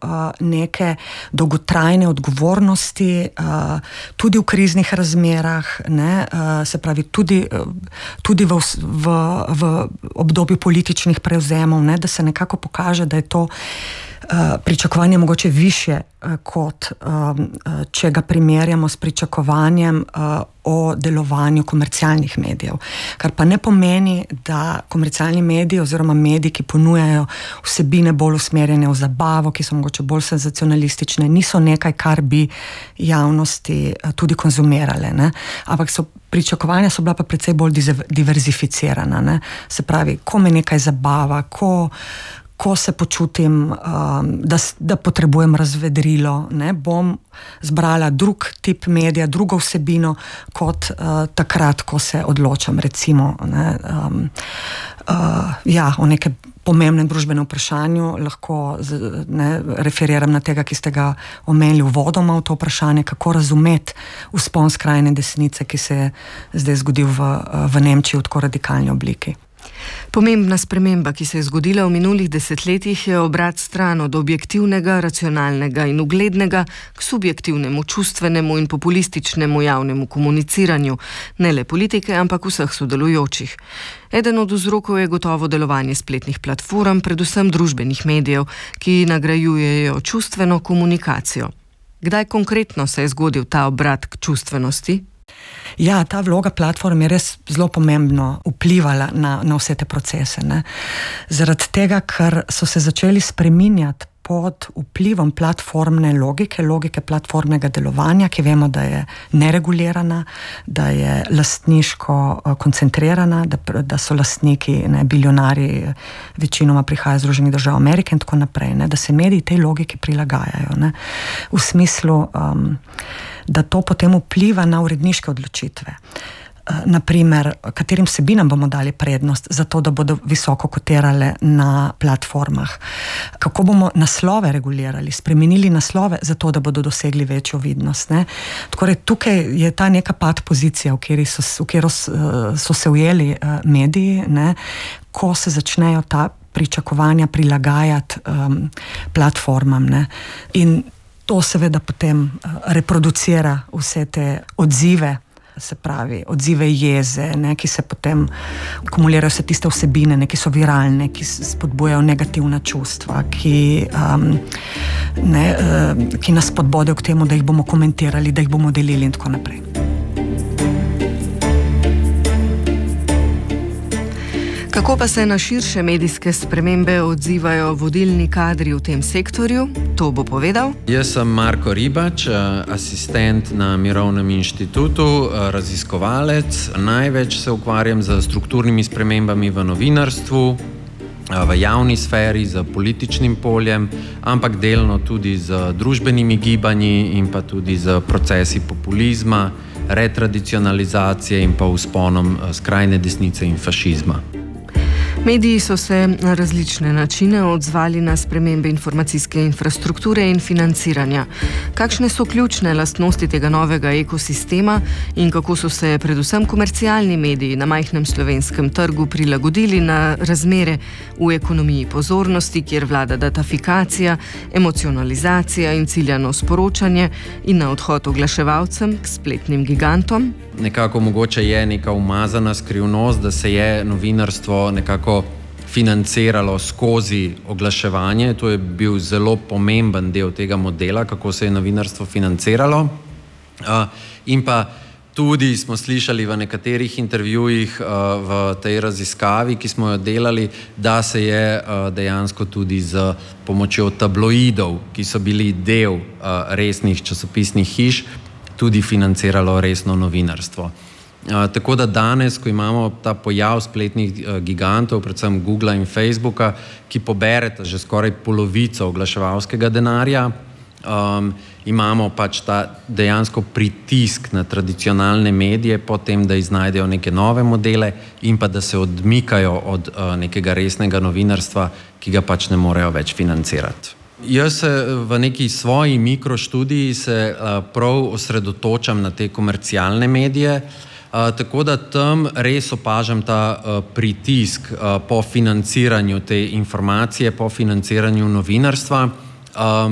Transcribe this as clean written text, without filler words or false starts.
neke dolgotrajne odgovornosti, tudi v kriznih razmerah, ne, se pravi tudi v obdobju političnih prevzemov, ne, da se nekako pokaže, da je to pričakovanje mogoče višje, kot če ga primerjamo s pričakovanjem o delovanju komercialnih medijev. Kar pa ne pomeni, da komercialni mediji oziroma mediji, ki ponujajo vsebine bolj usmerjene v zabavo, ki so mogoče bolj senzacionalistične, niso nekaj, kar bi javnosti tudi konzumirale, ne. Ampak pričakovanja so bila pa precej bolj diverzificirana, ne. Se pravi, ko me nekaj zabava, ko se počutim, da potrebujem razvedrilo, ne, bom zbrala drug tip medija, drugo vsebino, kot takrat, ko se odločam, recimo, ne, o nekem pomembnem družbenem vprašanju, lahko referiram na tega, ki ste ga omenili uvodoma v to vprašanje, kako razumeti vzpon skrajne desnice, ki se je zdaj zgodil v Nemčiji v tako radikalni obliki. Pomembna sprememba, ki se je zgodila v minulih desetletjih, je obrat stran od objektivnega, racionalnega in uglednega k subjektivnemu, čustvenemu in populističnemu javnemu komuniciranju, ne le politike, ampak vseh sodelujočih. Eden od vzrokov je gotovo delovanje spletnih platform, predvsem družbenih medijev, ki nagrajujejo čustveno komunikacijo. Kdaj konkretno se je zgodil ta obrat k čustvenosti? Ja, ta vloga platform je res zelo pomembno vplivala na vse te procese, ne. Zaradi tega, ker so se začeli spreminjati pod vplivom platformne logike platformnega delovanja, ki vemo, da je neregulirana, da je lastniško koncentrirana, da so lastniki, ne, bilionarji, večinoma prihajajo iz Združenih držav Amerike in tako naprej, ne, da se mediji tej logiki prilagajajo, ne, v smislu, da to potem vpliva na uredniške odločitve. Naprimer, katerim vsebinam bomo dali prednost za to, da bodo visoko kotirale na platformah. Kako bomo naslove regulirali, spremenili naslove za to, da bodo dosegli večjo vidnost, ne. Torej, tukaj je ta neka pad pozicija, v katero so se ujeli mediji, ne, ko se začnejo ta pričakovanja prilagajati platformam, ne. In to seveda potem reproducira vse te odzive, se pravi, odzive jeze, ne, ki se potem akumulirajo vse tiste vsebine, ne, ki so viralne, ki spodbujajo negativna čustva, ki nas spodbodejo k temu, da jih bomo komentirali, da jih bomo delili in tako naprej. Kako pa se na širše medijske spremembe odzivajo vodilni kadri v tem sektorju? To bo povedal. Jaz sem Marko Ribač, asistent na Mirovnem inštitutu, raziskovalec. Največ se ukvarjam z strukturnimi spremembami v novinarstvu, v javni sferi, z političnim poljem, ampak delno tudi z družbenimi gibanji in pa tudi z procesi populizma, retradicionalizacije in pa vzponom skrajne desnice in fašizma. Mediji so se na različne načine odzvali na spremembe informacijske infrastrukture in financiranja. Kakšne so ključne lastnosti tega novega ekosistema in kako so se predvsem komercialni mediji na majhnem slovenskem trgu prilagodili na razmere v ekonomiji pozornosti, kjer vlada datifikacija, emocionalizacija in ciljano sporočanje in na odhod oglaševalcem k spletnim gigantom? Nekako mogoče je neka umazana skrivnost, da se je novinarstvo nekako financiralo skozi oglaševanje. To je bil zelo pomemben del tega modela, kako se je novinarstvo financiralo. In pa tudi smo slišali v nekaterih intervjujih v tej raziskavi, ki smo jo delali, da se je dejansko tudi z pomočjo tabloidov, ki so bili del resnih časopisnih hiš, tudi financiralo resno novinarstvo. Tako da danes, ko imamo ta pojav spletnih gigantov, predvsem Googla in Facebooka, ki pobereta že skoraj polovico oglaševalskega denarja, imamo pač ta dejansko pritisk na tradicionalne medije potem, da iznajdejo neke nove modele in pa da se odmikajo od nekega resnega novinarstva, ki ga pač ne morejo več financirati. Jaz se v neki svoji mikroštudiji se prav osredotočam na te komercialne medije, tako da tam res opažam ta pritisk po financiranju te informacije, po financiranju novinarstva.